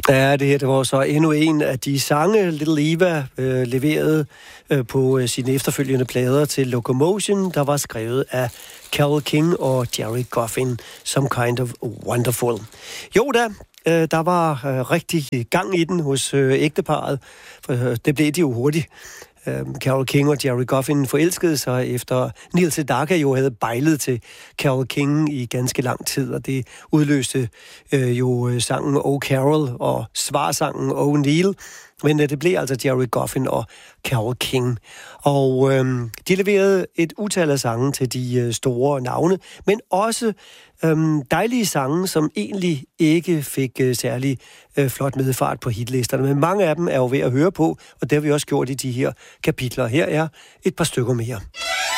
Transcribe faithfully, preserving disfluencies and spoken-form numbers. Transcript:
Ja, det her det var så endnu en af de sange, Little Eva øh, leverede øh, på øh, sine efterfølgende plader til Locomotion, der var skrevet af Carole King og Gerry Goffin, Some Kind of Wonderful. Jo da, øh, der var øh, rigtig gang i den hos øh, ægteparret, for øh, det blev de jo hurtigt. Carole King og Gerry Goffin forelskede sig efter Neil Sedaka jo havde bejlet til Carole King i ganske lang tid, og det udløste øh, jo sangen Oh Carol og svarsangen Oh Neil. Men øh, det blev altså Gerry Goffin og Carole King. Og øh, de leverede et utal af sange til de øh, store navne, men også øh, dejlige sange, som egentlig ikke fik øh, særlig øh, flot medfart på hitlisterne. Men mange af dem er jo ved at høre på, og det har vi også gjort i de her kapitler. Her er et par stykker mere.